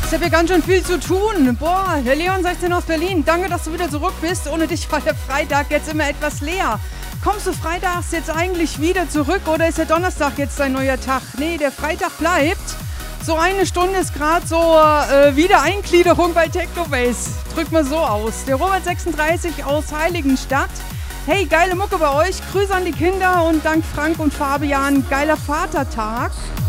Ich habe hier ganz schön viel zu tun. Boah, der Leon 16 aus Berlin. Danke, dass du wieder zurück bist. Ohne dich war der Freitag jetzt immer etwas leer. Kommst du freitags jetzt eigentlich wieder zurück oder ist der Donnerstag jetzt dein neuer Tag? Nee, der Freitag bleibt. So eine Stunde ist gerade so Wiedereingliederung bei Technobase. Drück mal so aus. Der Robert 36 aus Heiligenstadt. Hey, geile Mucke bei euch. Grüße an die Kinder und dank Frank und Fabian. Geiler Vatertag.